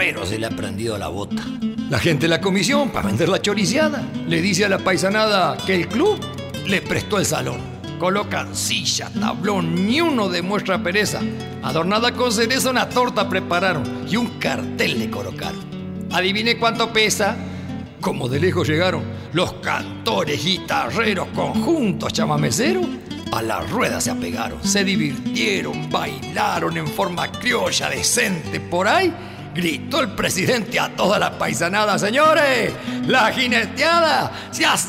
pero se le ha prendido la bota. La gente de la comisión, para vender la choriciada, le dice a la paisanada que el club le prestó el salón. Colocan silla, tablón, ni uno demuestra pereza. Adornada con cereza una torta prepararon y un cartel le colocaron. Adivine cuánto pesa. Como de lejos llegaron los cantores, guitarreros, conjuntos, chamameceros, a la rueda se apegaron, se divirtieron, bailaron en forma criolla decente. Por ahí gritó el presidente a toda la paisanada: señores, la jineteada se hace